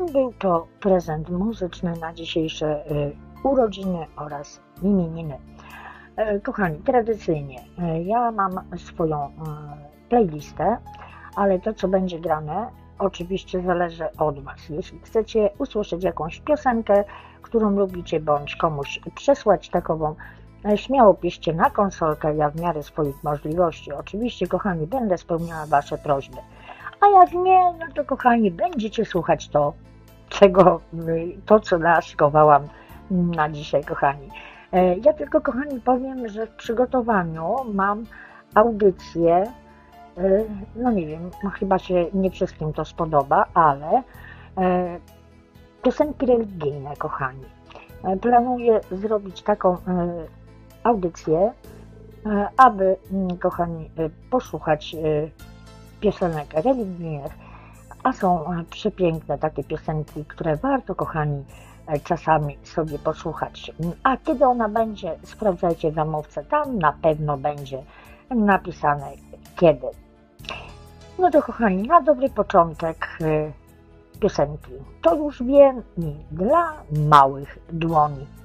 Był to prezent muzyczny na dzisiejsze urodziny oraz imieniny. Kochani, tradycyjnie ja mam swoją playlistę, ale to, co będzie grane, oczywiście zależy od Was. Jeśli chcecie usłyszeć jakąś piosenkę, którą lubicie, bądź komuś przesłać takową, śmiało piszcie na konsolkę, ja w miarę swoich możliwości. Oczywiście, kochani, będę spełniała Wasze prośby. A jak nie, no to kochani, będziecie słuchać to, co naszykowałam na dzisiaj, kochani. Ja tylko, kochani, powiem, że w przygotowaniu mam audycję, no nie wiem, chyba się nie wszystkim to spodoba, ale piosenki religijne, kochani. Planuję zrobić taką audycję, aby, kochani, posłuchać piosenek religijnych, a są przepiękne takie piosenki, które warto, kochani, czasami sobie posłuchać. A kiedy ona będzie, sprawdzajcie w ramówce, tam na pewno będzie napisane kiedy. No to, kochani, na dobry początek piosenki. To już wiem i dla małych dłoni.